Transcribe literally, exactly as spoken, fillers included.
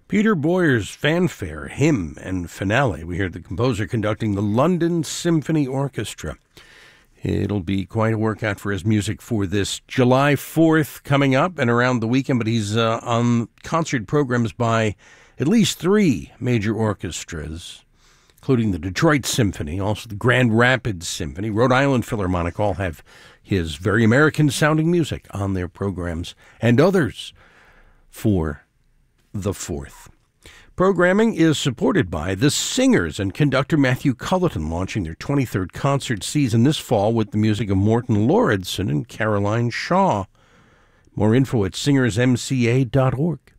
Peter Boyer's fanfare, hymn, and finale. We hear the composer conducting the London Symphony Orchestra. It'll be quite a workout for his music for this July fourth coming up and around the weekend, but he's uh, on concert programs by at least three major orchestras, including the Detroit Symphony, also the Grand Rapids Symphony, Rhode Island Philharmonic, all have his very American-sounding music on their programs, and others for the fourth. Programming is supported by the Singers and conductor Matthew Culleton, launching their twenty-third concert season this fall with the music of Morton Lauridsen and Caroline Shaw. More info at singers m c a dot org.